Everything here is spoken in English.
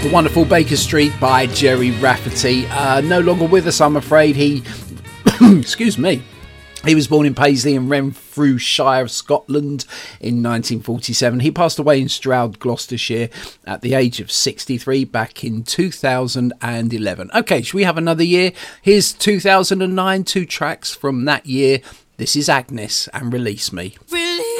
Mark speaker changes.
Speaker 1: Wonderful Baker Street by Gerry Rafferty. No longer with us, I'm afraid. He, excuse me, he was born in Paisley in Renfrewshire, Scotland in 1947. He passed away in Stroud, Gloucestershire at the age of 63 back in 2011. Okay, shall we have another year? Here's 2009, 2 tracks from that year. This is Agnes and Release Me.